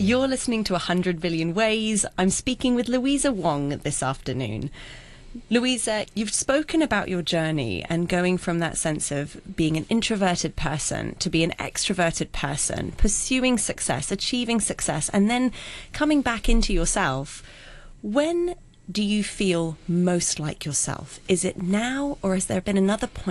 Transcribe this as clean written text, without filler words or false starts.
You're listening to 100 Billion Ways. I'm speaking with Louisa Wong this afternoon. Louisa, you've spoken about your journey and going from that sense of being an introverted person to be an extroverted person, pursuing success, achieving success, and then coming back into yourself. When do you feel most like yourself? Is it now, or has there been another point